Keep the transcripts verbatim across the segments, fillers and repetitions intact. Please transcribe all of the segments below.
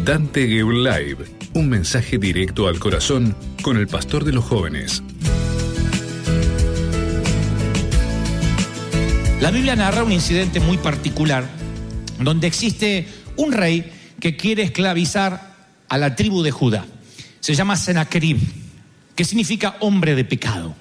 Dante Gebel Live, un mensaje directo al corazón con el pastor de los jóvenes. La Biblia narra un incidente muy particular donde existe un rey que quiere esclavizar a la tribu de Judá. Se llama Sennacherib, que significa hombre de pecado.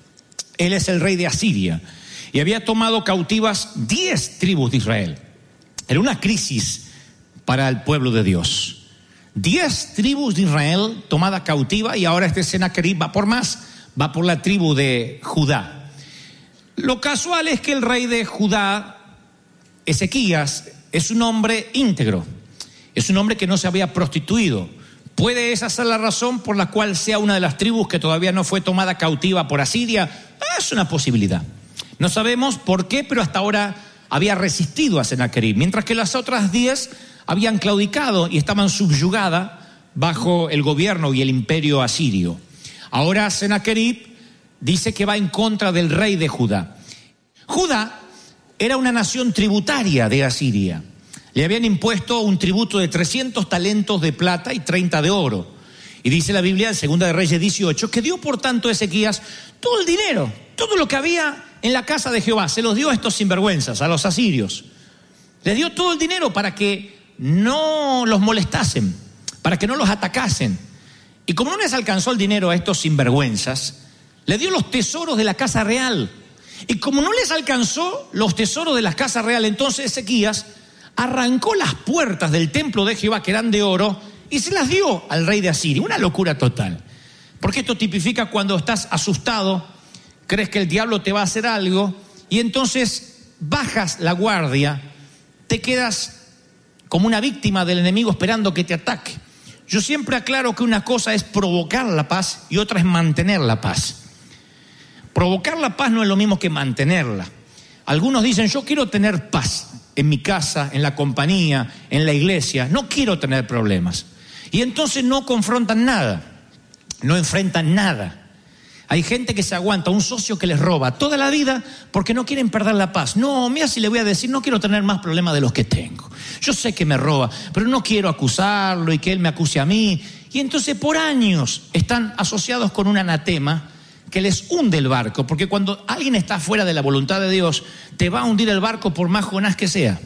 Él es el rey de Asiria y había tomado cautivas diez tribus de Israel. Era una crisis para el pueblo de Dios. Diez tribus de Israel tomada cautiva y ahora este Sennacherib va por más, va por la tribu de Judá. Lo casual es que el rey de Judá, Ezequías, es un hombre íntegro, es un hombre que no se había prostituido. ¿Puede esa ser la razón por la cual sea una de las tribus que todavía no fue tomada cautiva por Asiria? Es una posibilidad. No sabemos por qué, pero hasta ahora había resistido a Sennacherib, mientras que las otras diez habían claudicado y estaban subyugadas bajo el gobierno y el imperio asirio. Ahora Sennacherib dice que va en contra del rey de Judá. Judá era una nación tributaria de Asiria. Le habían impuesto un tributo de trescientos talentos de plata y treinta de oro. Y dice la Biblia en Segunda de Reyes dieciocho que dio por tanto a Ezequías todo el dinero, todo lo que había en la casa de Jehová. Se los dio a estos sinvergüenzas, a los asirios. Les dio todo el dinero para que no los molestasen, para que no los atacasen. Y como no les alcanzó el dinero a estos sinvergüenzas, le dio los tesoros de la casa real. Y como no les alcanzó los tesoros de la casa real, entonces Ezequías arrancó las puertas del templo de Jehová, que eran de oro, y se las dio al rey de Asiria. Una locura total. Porque esto tipifica cuando estás asustado, crees que el diablo te va a hacer algo, y entonces bajas la guardia, te quedas como una víctima del enemigo esperando que te ataque. Yo siempre aclaro que una cosa es provocar la paz y otra es mantener la paz. Provocar la paz no es lo mismo que mantenerla. Algunos dicen, yo quiero tener paz en mi casa, en la compañía, en la iglesia, no quiero tener problemas. Y entonces no confrontan nada, no enfrentan nada. Hay gente que se aguanta, un socio que les roba toda la vida porque no quieren perder la paz. No, mira, si le voy a decir, no quiero tener más problemas de los que tengo. Yo sé que me roba, pero no quiero acusarlo y que él me acuse a mí. Y entonces por años están asociados con un anatema que les hunde el barco, porque cuando alguien está fuera de la voluntad de Dios, te va a hundir el barco por más Jonás que sea.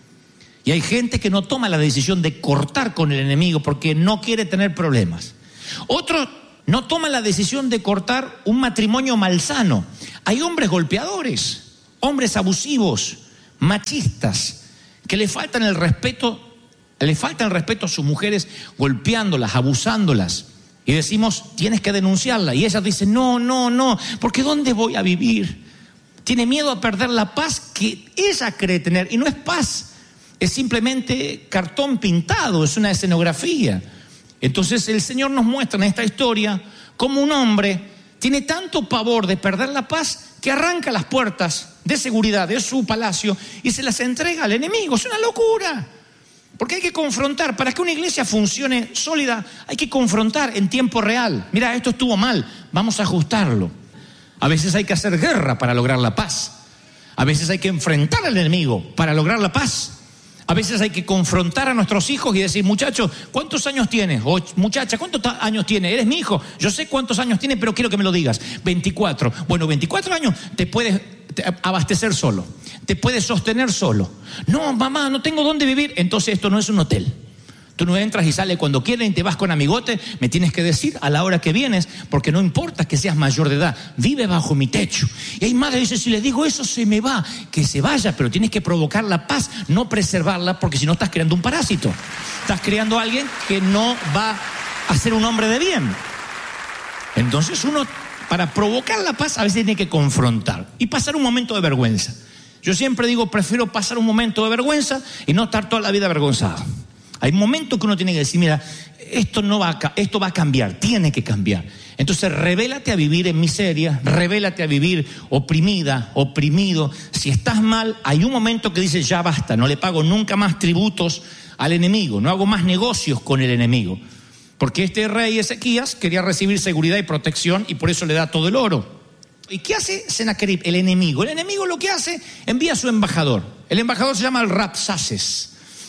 Y hay gente que no toma la decisión de cortar con el enemigo porque no quiere tener problemas. Otros no toman la decisión de cortar un matrimonio malsano. Hay hombres golpeadores, hombres abusivos, machistas, que le faltan el respeto, le faltan el respeto a sus mujeres golpeándolas, abusándolas. Y decimos, tienes que denunciarla. Y ellas dicen, no, no, no, porque ¿dónde voy a vivir? Tiene miedo a perder la paz que ella cree tener. Y no es paz, es simplemente cartón pintado, es una escenografía. Entonces el Señor nos muestra en esta historia cómo un hombre tiene tanto pavor de perder la paz que arranca las puertas de seguridad de su palacio y se las entrega al enemigo. Es una locura. Porque hay que confrontar, para que una iglesia funcione sólida, hay que confrontar en tiempo real. Mira, esto estuvo mal, vamos a ajustarlo. A veces hay que hacer guerra para lograr la paz. A veces hay que enfrentar al enemigo para lograr la paz. A veces hay que confrontar a nuestros hijos y decir, muchacho, ¿cuántos años tienes? O muchacha, ¿cuántos años tienes? Eres mi hijo, yo sé cuántos años tienes, pero quiero que me lo digas. veinticuatro. Bueno, veinticuatro años te puedes abastecer solo, te puedes sostener solo. No, mamá, no tengo dónde vivir. Entonces esto no es un hotel. Tú no entras y sales cuando quieres y te vas con amigote. Me tienes que decir a la hora que vienes, porque no importa que seas mayor de edad, vive bajo mi techo. Y hay madres que dicen, si le digo eso se me va, que se vaya, pero tienes que provocar la paz, no preservarla, porque si no estás creando un parásito. Estás creando a alguien que no va a ser un hombre de bien. Entonces uno, para provocar la paz, a veces tiene que confrontar y pasar un momento de vergüenza. Yo siempre digo, prefiero pasar un momento de vergüenza y no estar toda la vida avergonzado. Hay momentos que uno tiene que decir, mira, esto no va a, esto va a cambiar, tiene que cambiar. Entonces, revélate a vivir en miseria, revélate a vivir oprimida, oprimido. Si estás mal, hay un momento que dices, ya basta, no le pago nunca más tributos al enemigo, no hago más negocios con el enemigo. Porque este rey Ezequías quería recibir seguridad y protección y por eso le da todo el oro. ¿Y qué hace Sennacherib, el enemigo? El enemigo lo que hace, envía a su embajador. El embajador se llama el Rabsaces.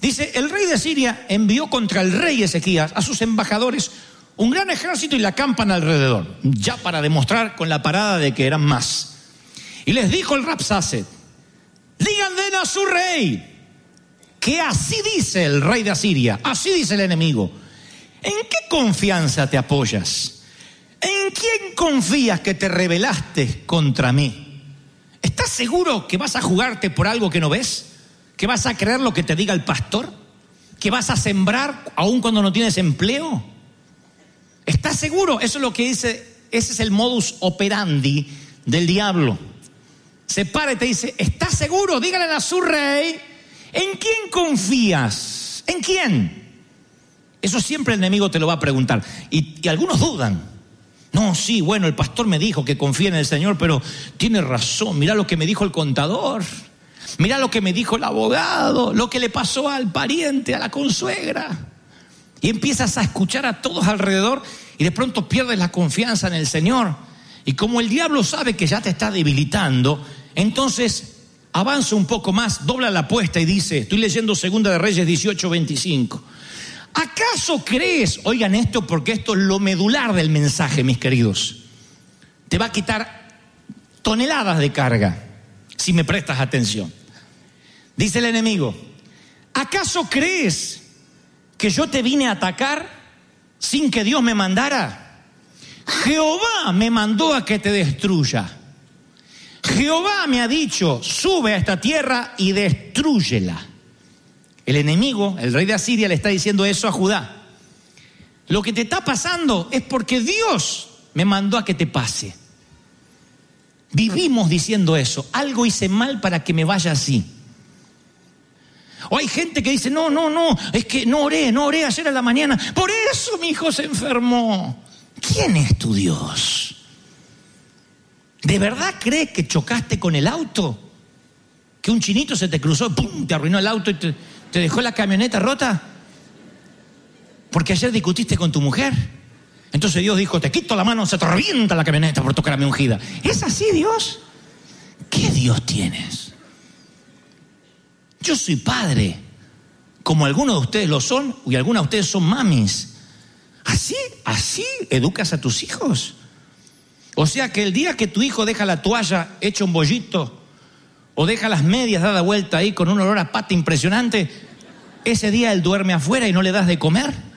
Dice, el rey de Siria envió contra el rey Ezequías a sus embajadores un gran ejército y la acampan alrededor, ya para demostrar con la parada de que eran más. Y les dijo el Rabsaces, díganle a su rey que así dice el rey de Asiria, así dice el enemigo. ¿En qué confianza te apoyas? ¿En quién confías que te rebelaste contra mí? ¿Estás seguro que vas a jugarte por algo que no ves? ¿Que vas a creer lo que te diga el pastor? ¿Que vas a sembrar aún cuando no tienes empleo? ¿Estás seguro? Eso es lo que dice, ese es el modus operandi del diablo. Se para y te dice, ¿estás seguro? Dígale a su rey, ¿en quién confías? ¿En quién? Eso siempre el enemigo te lo va a preguntar. Y, y algunos dudan. No, sí, bueno, el pastor me dijo que confía en el Señor, pero tiene razón. Mirá lo que me dijo el contador. Mirá lo que me dijo el abogado. Lo que le pasó al pariente, a la consuegra. Y empiezas a escuchar a todos alrededor y de pronto pierdes la confianza en el Señor. Y como el diablo sabe que ya te está debilitando, entonces avanza un poco más, dobla la apuesta y dice, estoy leyendo Segunda de Reyes dieciocho veinticinco. ¿Acaso crees, oigan esto porque esto es lo medular del mensaje, mis queridos, te va a quitar toneladas de carga si me prestas atención? Dice el enemigo, ¿acaso crees que yo te vine a atacar sin que Dios me mandara? Jehová me mandó a que te destruya. Jehová me ha dicho, sube a esta tierra y destrúyela. El enemigo, el rey de Asiria, le está diciendo eso a Judá. Lo que te está pasando es porque Dios me mandó a que te pase. Vivimos diciendo eso, algo hice mal para que me vaya así. O hay gente que dice, no, no, no, es que no oré, no oré ayer a la mañana, por eso mi hijo se enfermó. ¿Quién es tu Dios? ¿De verdad crees que chocaste con el auto? ¿Que un chinito se te cruzó, pum, te arruinó el auto y te, te dejó la camioneta rota? ¿Porque ayer discutiste con tu mujer? Entonces Dios dijo, te quito la mano, se te revienta la camioneta por tocar a mi ungida. ¿Es así, Dios? ¿Qué Dios tienes? Yo soy padre, como algunos de ustedes lo son, y algunas de ustedes son mamis. ¿Así? ¿Así educas a tus hijos? O sea que el día que tu hijo deja la toalla hecha un bollito, o deja las medias dada vuelta ahí con un olor a pata impresionante, ese día él duerme afuera y no le das de comer.